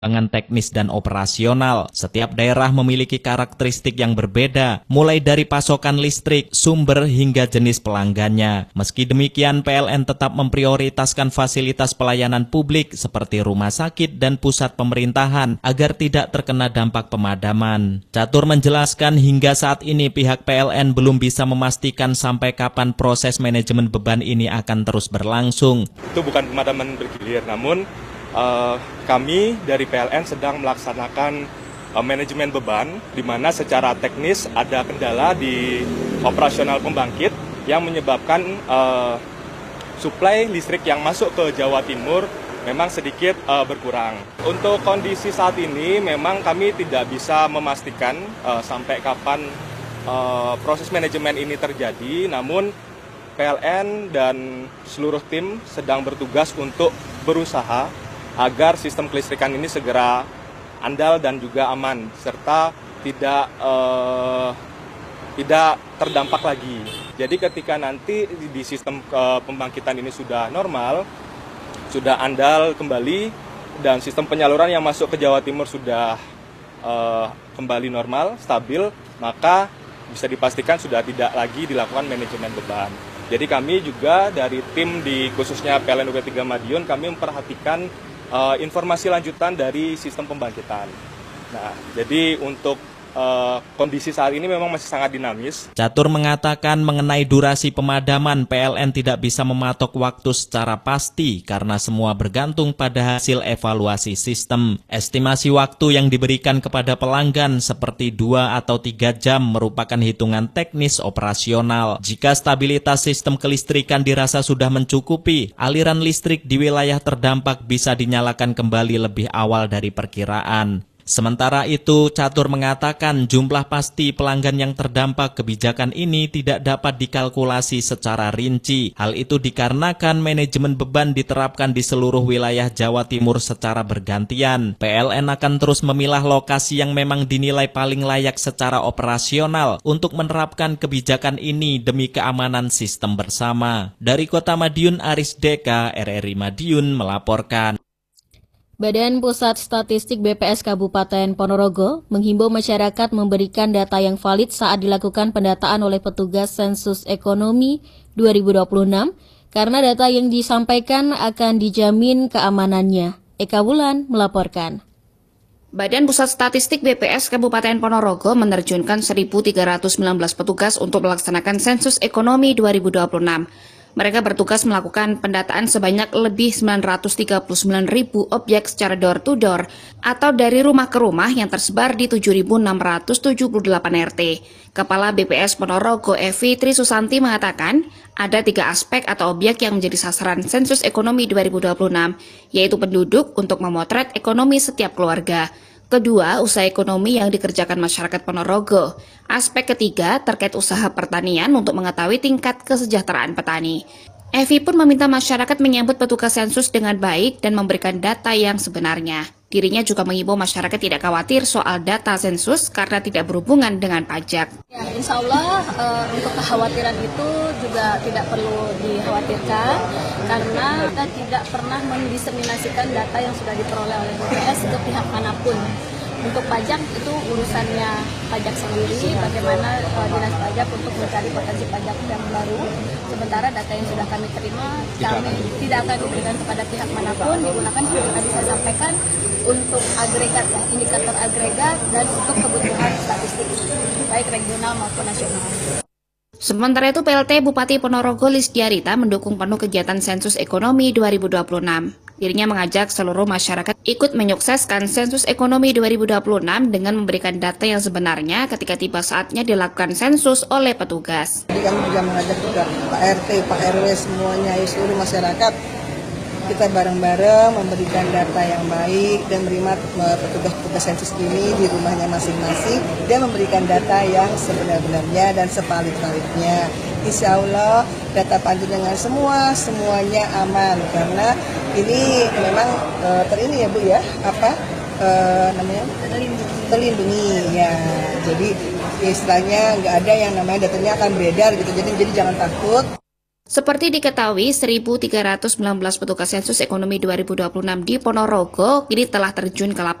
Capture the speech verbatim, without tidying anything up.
dengan teknis dan operasional. Setiap daerah memiliki karakteristik yang berbeda, mulai dari pasokan listrik, sumber hingga jenis pelanggannya. Meski demikian, P L N tetap memprioritaskan fasilitas pelayanan publik seperti rumah sakit dan pusat pemerintahan agar tidak terkena dampak pemadaman. Catur menjelaskan hingga saat ini pihak P L N belum bisa memastikan sampai kapan proses manajemen beban ini akan terus berlangsung. Itu bukan pemadaman bergilir, namun Uh, kami dari P L N sedang melaksanakan uh, manajemen beban, di mana secara teknis ada kendala di operasional pembangkit yang menyebabkan uh, suplai listrik yang masuk ke Jawa Timur memang sedikit uh, berkurang. Untuk kondisi saat ini memang kami tidak bisa memastikan uh, sampai kapan uh, proses manajemen ini terjadi, namun P L N dan seluruh tim sedang bertugas untuk berusaha agar sistem kelistrikan ini segera andal dan juga aman, serta tidak eh, tidak terdampak lagi. Jadi ketika nanti di sistem eh, pembangkitan ini sudah normal, sudah andal kembali, dan sistem penyaluran yang masuk ke Jawa Timur sudah eh, kembali normal, stabil, maka bisa dipastikan sudah tidak lagi dilakukan manajemen beban. Jadi kami juga dari tim di khususnya P L N U P tiga Madiun, kami memperhatikan Uh, informasi lanjutan dari sistem pembangkitan. Nah, jadi untuk uh, kondisi saat ini memang masih sangat dinamis. Catur mengatakan mengenai durasi pemadaman, P L N tidak bisa mematok waktu secara pasti karena semua bergantung pada hasil evaluasi sistem. Estimasi waktu yang diberikan kepada pelanggan seperti dua atau tiga jam merupakan hitungan teknis operasional. Jika stabilitas sistem kelistrikan dirasa sudah mencukupi, aliran listrik di wilayah terdampak bisa dinyalakan kembali lebih awal dari perkiraan. Sementara itu, Catur mengatakan jumlah pasti pelanggan yang terdampak kebijakan ini tidak dapat dikalkulasi secara rinci. Hal itu dikarenakan manajemen beban diterapkan di seluruh wilayah Jawa Timur secara bergantian. P L N akan terus memilah lokasi yang memang dinilai paling layak secara operasional untuk menerapkan kebijakan ini demi keamanan sistem bersama. Dari Kota Madiun, Aris Deka, R R I Madiun melaporkan. Badan Pusat Statistik B P S Kabupaten Ponorogo menghimbau masyarakat memberikan data yang valid saat dilakukan pendataan oleh petugas sensus ekonomi dua ribu dua puluh enam karena data yang disampaikan akan dijamin keamanannya. Eka Wulan melaporkan. Badan Pusat Statistik B P S Kabupaten Ponorogo menerjunkan seribu tiga ratus sembilan belas petugas untuk melaksanakan sensus ekonomi dua ribu dua puluh enam. Mereka bertugas melakukan pendataan sebanyak lebih sembilan ratus tiga puluh sembilan ribu objek secara door-to-door atau dari rumah ke rumah yang tersebar di tujuh ribu enam ratus tujuh puluh delapan R T. Kepala B P S Ponorogo Evi Tri Susanti mengatakan ada tiga aspek atau objek yang menjadi sasaran sensus ekonomi dua ribu dua puluh enam, yaitu penduduk untuk memotret ekonomi setiap keluarga. Kedua, usaha ekonomi yang dikerjakan masyarakat Ponorogo. Aspek ketiga terkait usaha pertanian untuk mengetahui tingkat kesejahteraan petani. Evi pun meminta masyarakat menyambut petugas sensus dengan baik dan memberikan data yang sebenarnya. Dirinya juga mengimbau masyarakat tidak khawatir soal data sensus karena tidak berhubungan dengan pajak. Ya, insya Allah uh, untuk kekhawatiran itu juga tidak perlu dikhawatirkan karena kita tidak pernah mendiseminasikan data yang sudah diperoleh oleh B P S ke pihak manapun. Untuk pajak itu urusannya pajak sendiri, bagaimana uh, dinas pajak untuk mencari potensi pajak yang baru. Sementara data yang sudah kami terima, kami tidak akan diberikan kepada pihak manapun, digunakan seperti tadi saya sampaikan untuk agregat, ya, indikator agregat dan untuk kebutuhan statistik, baik regional maupun nasional. Sementara itu, P L T Bupati Ponorogo Lisdiarita mendukung penuh kegiatan sensus ekonomi dua ribu dua puluh enam. Dirinya mengajak seluruh masyarakat ikut menyukseskan sensus ekonomi dua ribu dua puluh enam dengan memberikan data yang sebenarnya ketika tiba saatnya dilakukan sensus oleh petugas. Jadi kami juga mengajak juga Pak R T, Pak R W semuanya, seluruh masyarakat, kita bareng-bareng memberikan data yang baik dan menerima petugas-petugas sensus ini di rumahnya masing-masing dan memberikan data yang sebenar-benarnya dan sevalid-validnya. Insya Allah data panjenengan semua semuanya aman karena ini memang e, terini ya Bu ya apa e, namanya terlindungi. terlindungi ya. Jadi istilahnya nggak ada yang namanya datanya akan beredar gitu. Jadi jadi jangan takut. Seperti diketahui, seribu tiga ratus sembilan belas petugas sensus ekonomi dua ribu dua puluh enam di Ponorogo kini telah terjun ke lapangan